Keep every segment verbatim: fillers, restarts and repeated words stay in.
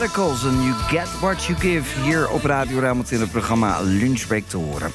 Radicals en You Get What You Give. Hier op Radio Rijnmond in het programma Lunchbreak te horen.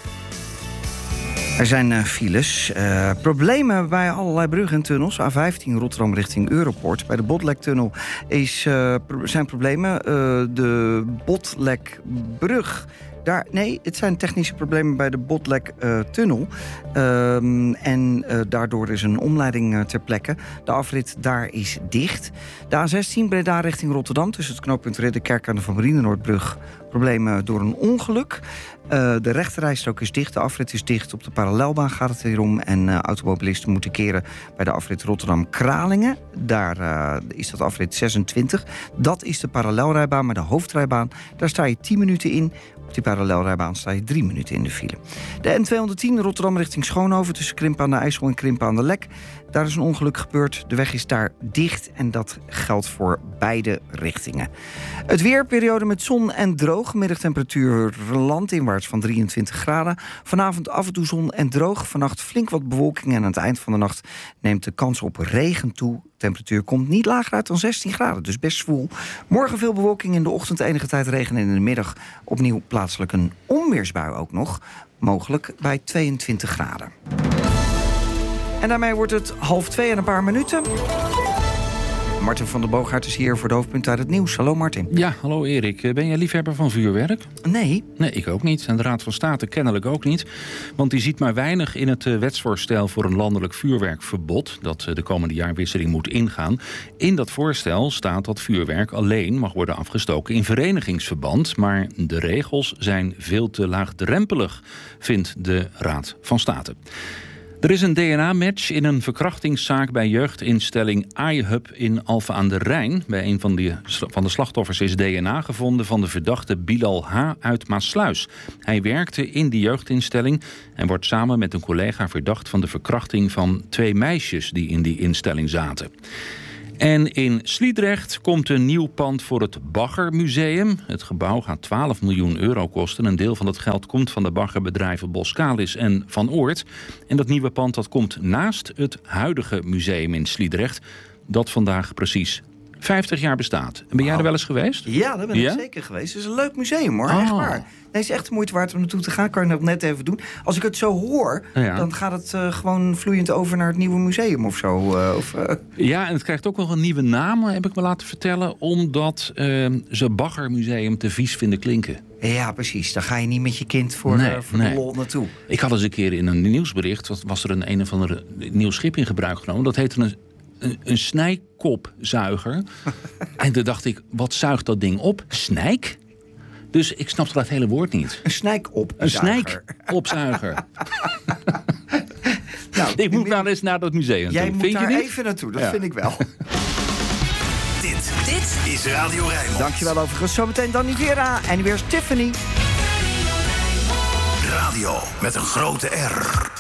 Er zijn uh, files. Uh, problemen bij allerlei bruggen en tunnels. A vijftien Rotterdam richting Europoort. Bij de Botlektunnel is, uh, pro- zijn problemen. Uh, de Botlekbrug. Daar, nee, het zijn technische problemen bij de Botlektunnel. Uh, um, en uh, daardoor is een omleiding uh, ter plekke. De afrit daar is dicht. De A zestien Breda richting Rotterdam. Tussen het knooppunt Ridderkerk en de Van Marienenoordbrug. Problemen door een ongeluk. Uh, de rechterrijstrook is dicht, de afrit is dicht. Op de parallelbaan gaat het weer om. En uh, automobilisten moeten keren bij de afrit Rotterdam-Kralingen. Daar uh, is dat afrit zesentwintig. Dat is de parallelrijbaan, maar de hoofdrijbaan, daar sta je tien minuten in. Op die parallelrijbaan sta je drie minuten in de file. De N tweehonderdtien Rotterdam richting Schoonhoven tussen Krimpen aan de IJssel en Krimpen aan de Lek. Daar is een ongeluk gebeurd. De weg is daar dicht en dat geldt voor beide richtingen. Het weer, periode met zon en droog. Middagtemperatuur landinwaarts van drieëntwintig graden. Vanavond af en toe zon en droog. Vannacht flink wat bewolking en aan het eind van de nacht neemt de kans op regen toe. De temperatuur komt niet lager uit dan zestien graden, dus best zwoel. Morgen veel bewolking, in de ochtend enige tijd regen en in de middag opnieuw plaatselijk een onweersbui ook nog. Mogelijk bij tweeëntwintig graden. En daarmee wordt het half twee en een paar minuten. Martin van der Boogaard is hier voor de hoofdpunten uit het nieuws. Hallo Martin. Ja, hallo Erik. Ben jij liefhebber van vuurwerk? Nee. Nee, ik ook niet. En de Raad van State kennelijk ook niet. Want die ziet maar weinig in het wetsvoorstel voor een landelijk vuurwerkverbod dat de komende jaarwisseling moet ingaan. In dat voorstel staat dat vuurwerk alleen mag worden afgestoken in verenigingsverband. Maar de regels zijn veel te laagdrempelig, vindt de Raad van State. Er is een D N A-match in een verkrachtingszaak bij jeugdinstelling iHub in Alphen aan de Rijn. Bij een van de, van de slachtoffers is D N A gevonden van de verdachte Bilal H. uit Maassluis. Hij werkte in die jeugdinstelling en wordt samen met een collega verdacht van de verkrachting van twee meisjes die in die instelling zaten. En in Sliedrecht komt een nieuw pand voor het Baggermuseum. Het gebouw gaat twaalf miljoen euro kosten. Een deel van het geld komt van de baggerbedrijven Boskalis en Van Oort. En dat nieuwe pand dat komt naast het huidige museum in Sliedrecht, dat vandaag precies vijftig jaar bestaat. En ben jij oh. er wel eens geweest? Ja, daar ben ik ja? zeker geweest. Het is een leuk museum hoor, oh. echt waar. Nee, het is echt de moeite waard om naartoe te gaan. Kan je dat net even doen. Als ik het zo hoor, ja. dan gaat het uh, gewoon vloeiend over naar het nieuwe museum of zo. Uh, of, uh... Ja, en het krijgt ook nog een nieuwe naam, heb ik me laten vertellen, omdat uh, ze Baggermuseum te vies vinden klinken. Ja, precies. Dan ga je niet met je kind voor, nee, uh, voor nee. de lol naartoe. Ik had eens een keer in een nieuwsbericht, was er een een of ander nieuw schip in gebruik genomen. Dat heette een, een, een snijkopzuiger. En toen dacht ik, wat zuigt dat ding op? Snijk? Dus ik snapte dat hele woord niet. Een snijkopzuiger. Een snijkopzuiger. Nou, ik moet nou eens naar dat museum Jij toe. moet vind daar je niet? even naartoe, dat ja. vind ik wel. Dit, dit is Radio Rijnmond. Dankjewel overigens. Zometeen Danny Vera en weer Tiffany. Radio met een grote R.